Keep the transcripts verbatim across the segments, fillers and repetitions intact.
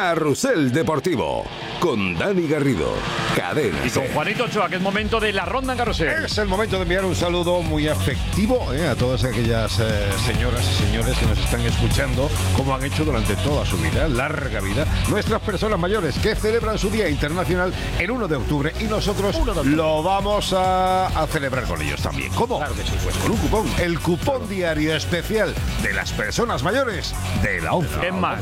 Carrusel Deportivo, con Dani Garrido, Cadena Y con Juanito Ochoa, que es momento de la ronda en Carrusel. Es el momento de enviar un saludo muy afectivo eh, a todas aquellas eh, señoras y señores que nos están escuchando, como han hecho durante toda su vida, larga vida, nuestras personas mayores que celebran su Día Internacional el uno de octubre y nosotros lo vamos a, a celebrar con ellos también. ¿Cómo? Claro que sí, pues con un cupón, el cupón diario especial de las personas mayores de la ONCE. Es más,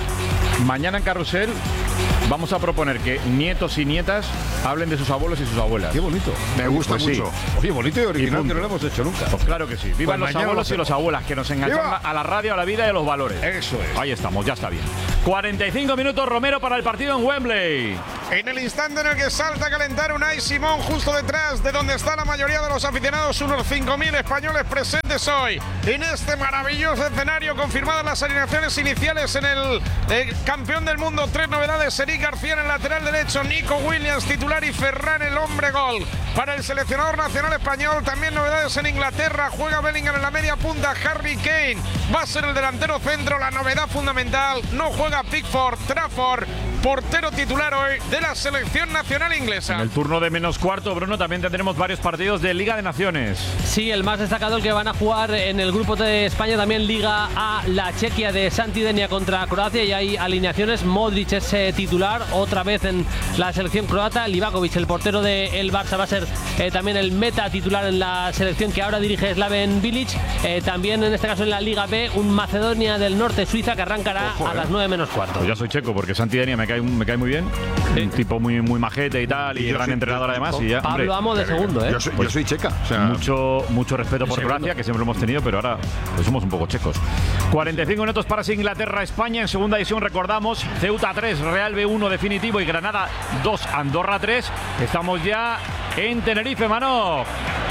mañana en Carrusel vamos a proponer que nietos y nietas hablen de sus abuelos y sus abuelas. Qué bonito. Me gusta pues mucho. Sí. Oye, bonito y original, y que no lo hemos hecho nunca. Pues claro que sí. Vivan Pues los abuelos y los abuelas, que nos enganchan ¡Viva! a la radio, a la vida y a los valores. Eso es. Ahí estamos, ya está bien. cuarenta y cinco minutos, Romero, para el partido en Wembley. En el instante en el que salta a calentar Unai Simón, justo detrás de donde está la mayoría de los aficionados, unos cinco mil españoles presentes hoy en este maravilloso escenario. Confirmadas las alineaciones iniciales en el eh, campeón del mundo. Tres novedades: Eric García en el lateral derecho, Nico Williams titular y Ferran el hombre gol. Para el seleccionador nacional español, también novedades en Inglaterra. Juega Bellingham en la media punta, Harry Kane va a ser el delantero centro. La novedad fundamental: no juega Pickford, Trafford, portero titular hoy de la selección nacional inglesa. En el turno de menos cuarto, Bruno, también tendremos varios partidos de Liga de Naciones. Sí, el más destacado, el que van a jugar en el grupo de España, también Liga A, la Chequia de Santi Denia contra Croacia, y hay alineaciones. Modric es eh, titular otra vez en la selección croata. Livakovic, el portero del Barça, va a ser eh, también el meta titular en la selección que ahora dirige Slaven Bilic. Eh, también en este caso en la Liga B, un Macedonia del Norte, Suiza, que arrancará Ojo, a eh. las nueve menos cuarto. Pues ya soy checo, porque Santi Denia me cae, me cae muy bien. Sí. Un tipo muy, muy majete y tal, y, y gran soy, entrenador además. Y ya, Pablo hombre, Amo de segundo, ¿eh? Yo soy, pues, yo soy checa. O sea, mucho, mucho respeto por Croacia, que siempre lo hemos tenido, pero ahora pues somos un poco checos. cuarenta y cinco minutos para Inglaterra-España. En segunda división, recordamos, Ceuta tres, Real B uno definitivo y Granada dos, Andorra tres. Estamos ya en Tenerife, Mano.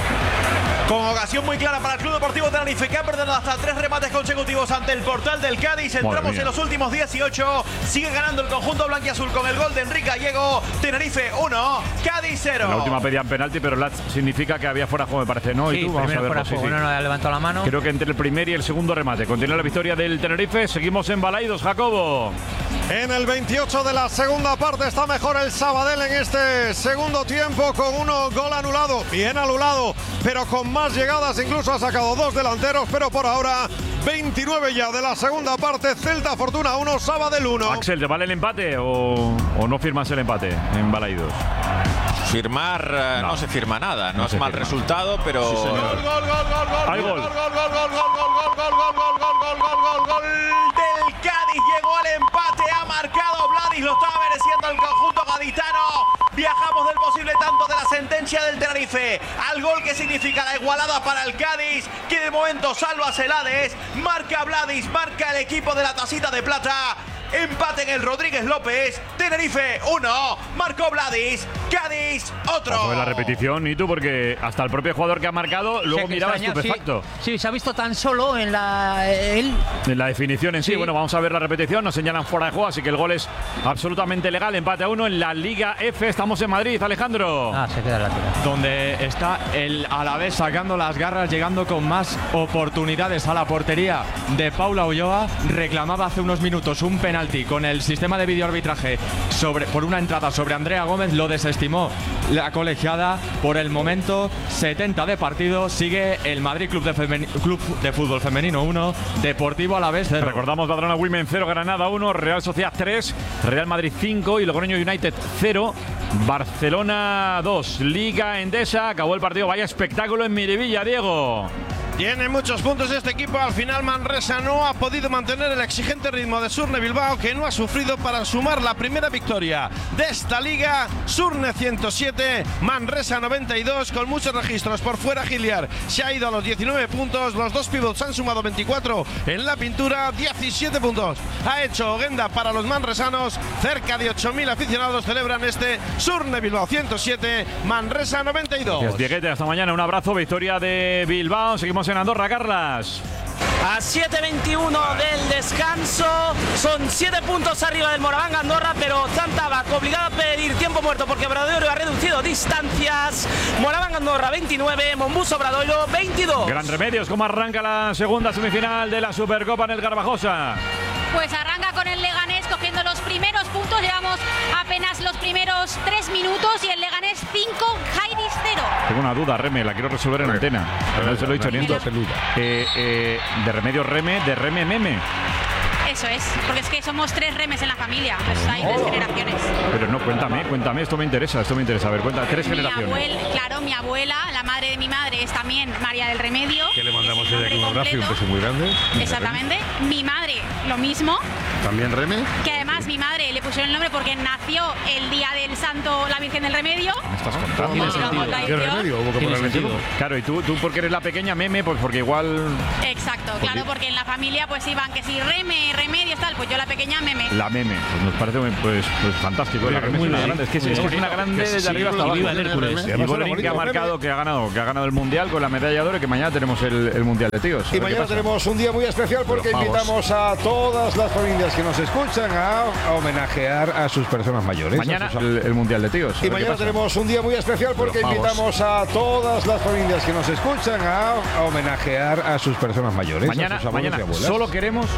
Con ocasión muy clara para el Club Deportivo Tenerife, que ha perdido hasta tres remates consecutivos ante el portal del Cádiz. Entramos en los últimos dieciocho. Sigue ganando el conjunto blanquiazul con el gol de Enrique Gallego. Tenerife uno, Cádiz cero. En la última pedían penalti, pero la significa que había fuera de juego, me parece, ¿no? Sí, y tú, vamos a verlo. Sí, sí. Uno no ha levantado la mano. Creo que entre el primer y el segundo remate continúa la victoria del Tenerife. Seguimos en Balaidos, Jacobo. En el veintiocho de la segunda parte está mejor el Sabadell en este segundo tiempo, con uno gol anulado, bien anulado, pero con más llegadas, incluso ha sacado dos delanteros, pero por ahora veintinueve ya de la segunda parte, Celta Fortuna uno, Sabadell uno. Axel, ¿te vale el empate o, o no firmas el empate en Balaidos? Firmar eh, no. no se firma nada, no, no es mal firma. Resultado, pero sí, gol, gol, gol, gol, gol, hay gol. Gol, gol, gol, gol, gol, gol, gol, gol, gol, gol, gol, gol, gol del Cádiz, llegó al empate, ha marcado Vladis, lo estaba mereciendo el conjunto gaditano. Viajamos del posible tanto de la sentencia del Tenerife al gol que significa la igualada para el Cádiz, que de momento salva Celades, marca Vladis, marca el equipo de la tacita de plata. Empate en el Rodríguez López. Tenerife uno, marcó Vladis. Cádiz otro. Vamos a ver la repetición, y tú, porque hasta el propio jugador que ha marcado luego miraba extraña, estupefacto. Sí, sí, se ha visto tan solo en la él. En la definición en sí. sí. Bueno, vamos a ver la repetición. Nos señalan fuera de juego, así que el gol es absolutamente legal. Empate a uno en la Liga F. Estamos en Madrid, Alejandro. Ah, se queda la tira. Donde está el Alavés sacando las garras, llegando con más oportunidades a la portería de Paula Ulloa. Reclamaba hace unos minutos un penal con el sistema de videoarbitraje sobre, por una entrada sobre Andrea Gómez, lo desestimó la colegiada. Por el momento, setenta de partido, sigue el Madrid Club de, Femen, Club de Fútbol Femenino uno, Deportivo Alavés cero. Recordamos Badalona Women cero, Granada uno, Real Sociedad tres, Real Madrid cinco y Logroño United cero, Barcelona dos. Liga Endesa, acabó el partido, vaya espectáculo en Miribilla, Diego. Tiene muchos puntos este equipo. Al final Manresa no ha podido mantener el exigente ritmo de Surne Bilbao, que no ha sufrido para sumar la primera victoria de esta liga. Surne ciento siete, Manresa noventa y dos, con muchos registros por fuera. Giliar se ha ido a los diecinueve puntos. Los dos pivots han sumado veinticuatro en la pintura, diecisiete puntos ha hecho Oguenda para los manresanos. Cerca de ocho mil aficionados celebran este Surne Bilbao ciento siete, Manresa noventa y dos. Dieguete, hasta mañana, un abrazo, victoria de Bilbao. Seguimos en Andorra, Carlas. A siete veintiuno del descanso, son siete puntos arriba del Moraván Andorra, pero Zantabac obligado a pedir tiempo muerto porque Obradoiro ha reducido distancias. Moraván Andorra veintinueve, Monbus Obradoiro veintidós. Gran Remedios, ¿cómo arranca la segunda semifinal de la Supercopa en el Garbajosa? Pues arranca con el Leganés cogiendo los primeros primeros puntos, llevamos apenas los primeros tres minutos y el Leganés cinco, Jairis cero. Tengo una duda, Reme, la quiero resolver en antena. No se lo he dicho ni esto. Eh, eh, de Remedios Reme, de Reme Meme. Eso es, porque es que somos tres remes en la familia, pues hay tres generaciones. Pero no, cuéntame, cuéntame, esto me interesa, esto me interesa. A ver, cuenta, tres mi generaciones. Abuela, claro, mi abuela, la madre de mi madre, es también María del Remedio. Que le mandamos desde aquí un abrazo y un beso muy grande. Exactamente. Mi madre, lo mismo. ¿También Reme? Que además mi madre le pusieron el nombre porque nació el día del santo, la Virgen del Remedio. ¿Me estás contando? ¿Tiene sentido? ¿Qué remedio? ¿Hubo que ponerle sentido? Claro, y tú, tú porque eres la pequeña Meme, pues porque igual... Exacto, claro, porque en la familia pues iban que si Reme, Remedios, tal, pues yo la pequeña Meme. La Meme, pues nos parece pues, pues fantástico. Muy la Reme es una bien, grande, es que muy es, bien. es una grande Que desde sí, arriba hasta y abajo. viva el Hércules. Y Borín, que ha marcado, que ha ganado, que ha ganado el Mundial con la medalla de oro y que mañana tenemos el, el Mundial de tíos. Y mañana tenemos un día muy especial porque Pero, invitamos a todas las familias que nos escuchan a, a homenajear a sus personas mayores. Mañana sus... el, el Mundial de tíos. Y mañana tenemos un día muy especial porque Pero, invitamos a todas las familias que nos escuchan a, a homenajear a sus personas mayores. Mañana, a sus abuelos mañana y abuelas. solo queremos